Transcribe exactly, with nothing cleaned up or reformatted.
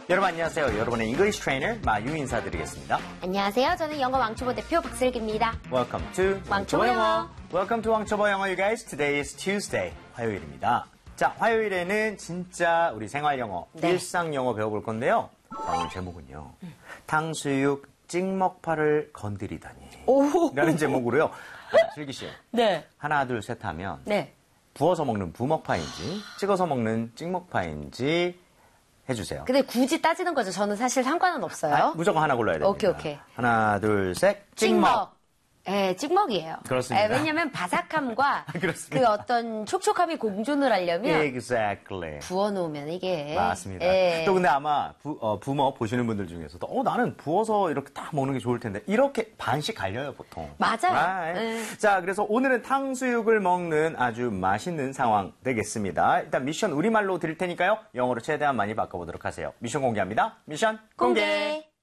여러분 안녕하세요. 여러분의 English Trainer 마유 인사드리겠습니다. 안녕하세요. 저는 영어 왕초보 대표 박슬기입니다. Welcome to 왕초보 영어. Welcome to 왕초보 영어, you guys. Today is Tuesday. 화요일입니다. 자, 화요일에는 진짜 우리 생활 영어, 네. 일상 영어 배워볼 건데요. 자, 오늘 제목은요. 음. 탕수육 찍먹파를 건드리다니. 오. 라는 제목으로요. 슬기 씨. 네. 하나, 둘, 셋 하면. 네. 부어서 먹는 부먹파인지, 찍어서 먹는 찍먹파인지 해주세요. 근데 굳이 따지는 거죠. 저는 사실 상관은 없어요. 아, 무조건 하나 골라야 됩니다. 오케이, 오케이. 하나, 둘, 셋. 찍먹. 예, 찍먹이에요. 그렇습니다. 예, 왜냐면 바삭함과 그렇습니다. 그 어떤 촉촉함이 공존을 하려면 Exactly. 부어놓으면 이게. 맞습니다. 예. 또 근데 아마 부, 어, 부먹 보시는 분들 중에서도 어 나는 부어서 이렇게 딱 먹는 게 좋을 텐데 이렇게 반씩 갈려요 보통. 맞아요. Right. 예. 자, 그래서 오늘은 탕수육을 먹는 아주 맛있는 상황 되겠습니다. 일단 미션 우리말로 드릴 테니까요. 영어로 최대한 많이 바꿔보도록 하세요. 미션 공개합니다. 미션 공개. 공개.